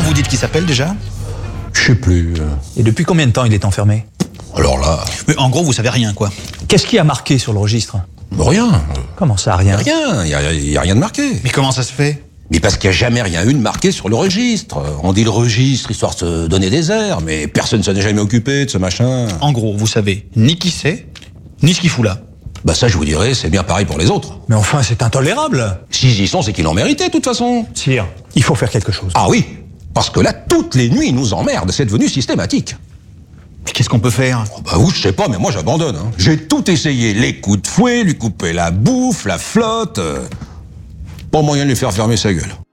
vous dites qu'il s'appelle déjà? Je sais plus. Et depuis combien de temps il est enfermé? Alors là, Mais en gros, vous savez rien, quoi. Qu'est-ce qui a marqué sur le registre? rien. Comment ça, rien? Rien, y a rien de marqué. Mais comment ça se fait? Mais parce qu'il n'y a jamais rien eu de marqué sur le registre. On dit le registre, histoire de se donner des airs, mais personne ne s'en est jamais occupé de ce machin. En gros, vous savez ni qui c'est, ni ce qu'il fout là. Bah ça, je vous dirais, c'est bien pareil pour les autres. Mais enfin, c'est intolérable. S'ils y sont, c'est qu'ils l'ont mérité, de toute façon. Sire, il faut faire quelque chose. Ah oui, parce que là, toutes les nuits, ils nous emmerdent, c'est devenu systématique. Mais qu'est-ce qu'on peut faire? Oh bah vous, je sais pas, mais moi j'abandonne. J'ai tout essayé, les coups de fouet, lui couper la bouffe, la flotte. Pas moyen de lui faire fermer sa gueule.